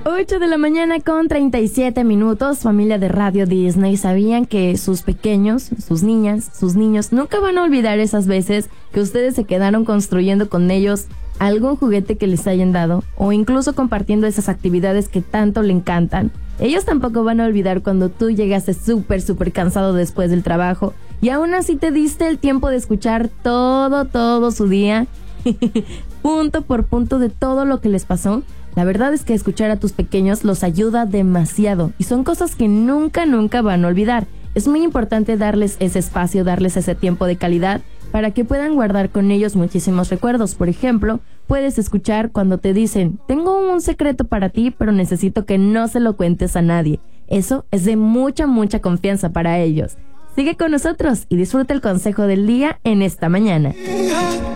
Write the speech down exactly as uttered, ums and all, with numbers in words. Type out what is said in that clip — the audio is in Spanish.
ocho de la mañana con treinta y siete minutos, familia de Radio Disney. ¿Sabían que sus pequeños, sus niñas, sus niños nunca van a olvidar esas veces que ustedes se quedaron construyendo con ellos algún juguete que les hayan dado o incluso compartiendo esas actividades que tanto le encantan? Ellos tampoco van a olvidar cuando tú llegaste súper, súper cansado después del trabajo y aún así te diste el tiempo de escuchar todo, todo su día, punto por punto de todo lo que les pasó. La verdad es que escuchar a tus pequeños los ayuda demasiado y son cosas que nunca, nunca van a olvidar. Es muy importante darles ese espacio, darles ese tiempo de calidad para que puedan guardar con ellos muchísimos recuerdos. Por ejemplo, puedes escuchar cuando te dicen, tengo un secreto para ti, pero necesito que no se lo cuentes a nadie. Eso es de mucha, mucha confianza para ellos. Sigue con nosotros y disfruta el consejo del día en esta mañana.